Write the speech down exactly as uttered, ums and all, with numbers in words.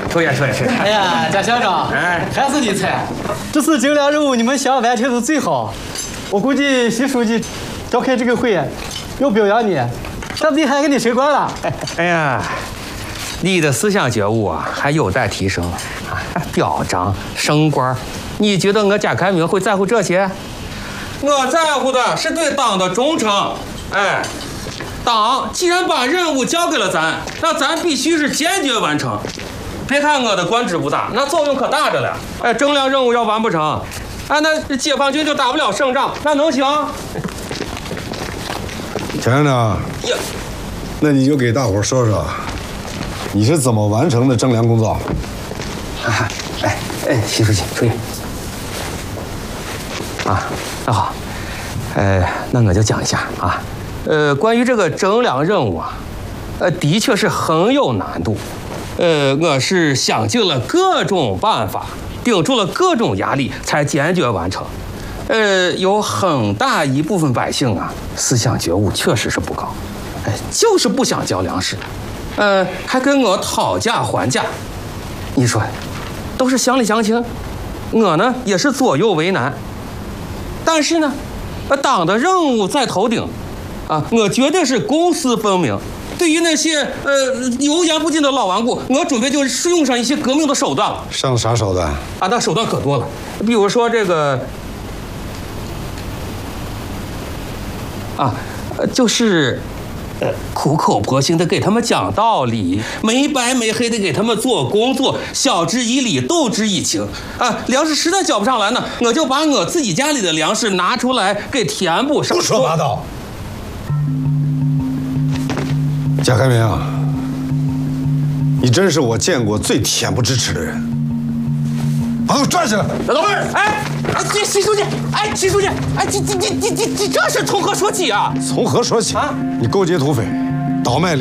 抽烟抽烟抽烟。 哎呀，贾乡长，哎，还是你猜，这次整两任务你们想完成的最好。我估计习书记召开这个会要表扬你，说不定还给你升官了。 哎呀，你的思想觉悟啊，还有待提升啊！表彰升官，你觉得我贾开明会在乎这些？我在乎的是对党的忠诚。哎，党既然把任务交给了咱，那咱必须是坚决完成。别看我的官职不大，那作用可大着了。哎，征粮任务要完不成，啊，那解放军就打不了胜仗，那能行？ 贾院长，那你就给大伙说说，你是怎么完成的征粮工作？ 哎哎哎，习书记，注意。啊，那好，呃，那我就讲一下啊，呃，关于这个征粮任务啊，呃，的确是很有难度，呃，我是想尽了各种办法，顶住了各种压力，才坚决完成。呃，有很大一部分百姓啊，思想觉悟确实是不高，哎，就是不想交粮食，呃，还跟我讨价还价。你说，都是乡里乡亲，我呢也是左右为难。但是呢，党的任务在头顶，啊，我绝对是公私分明。对于那些呃油盐不进的老顽固，我准备就是用上一些革命的手段了。 上啥手段？ 啊，那手段可多了，比如说这个，啊，就是呃苦口婆心的给他们讲道理，没白没黑的给他们做工作，晓之以理，动之以情啊。粮食实在交不上来呢，我就把我自己家里的粮食拿出来给填补上。 胡说八道！贾开明啊，你真是我见过最恬不知耻的人。把我抓起来！ 等会儿，哎，哎，习习书记，哎，习书记，哎，这这这这这这这是从何说起啊？ 从何说起啊？你勾结土匪，倒卖。